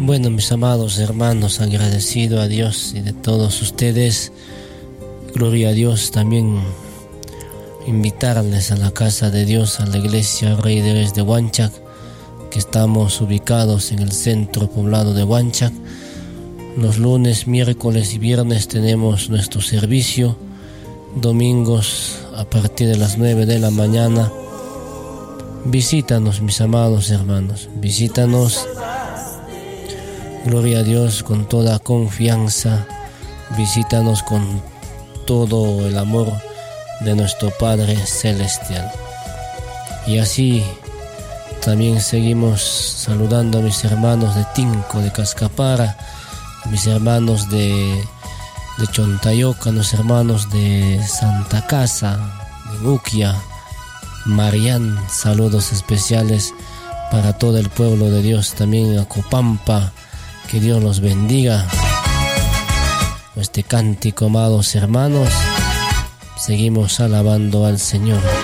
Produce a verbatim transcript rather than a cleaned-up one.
Bueno, mis amados hermanos, agradecido a Dios y de todos ustedes, gloria a Dios, también invitarles a la casa de Dios, a la iglesia Rey de Reyes de Huanchac, que estamos ubicados en el centro poblado de Huanchac. Los lunes, miércoles y viernes tenemos nuestro servicio, domingos a partir de las nueve de la mañana. Visítanos, mis amados hermanos, visítanos. Gloria a Dios, con toda confianza, visítanos con todo el amor de nuestro Padre Celestial. Y así también seguimos saludando a mis hermanos de Tinco, de Cascapara, mis hermanos de, de Chontayoca, los hermanos de Santa Casa, de Uquia, Marián, saludos especiales para todo el pueblo de Dios, también a Copampa. Que Dios los bendiga. Este cántico, amados hermanos, seguimos alabando al Señor.